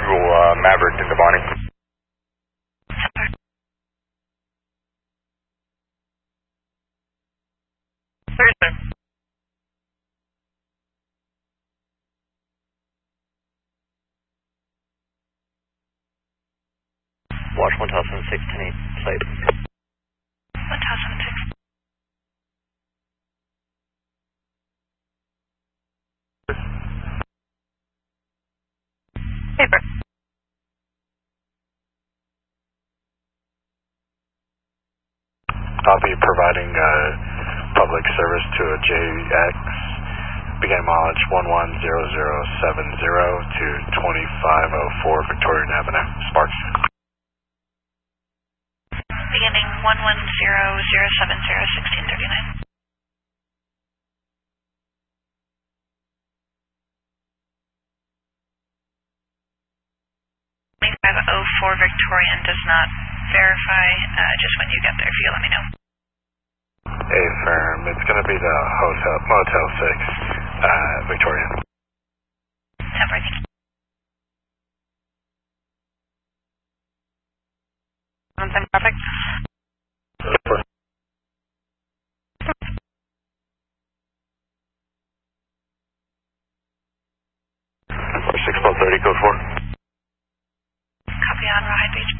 Fuel Maverick into Bonnie. Thursday. Watch 1006, 10-8, site. 1006. Paper. I'll be providing public service to a JX, beginning mileage 110070 to 2504 Victoria Avenue, Sparks. Beginning 110070 1639. 2504 Victorian does not verify. Just when you get there, if you let me know. Affirm. It's going to be the hotel, Motel 6, Victoria. Temporary, thank you. On-time traffic. 61230, code 4. Copy on Rawhide Beach.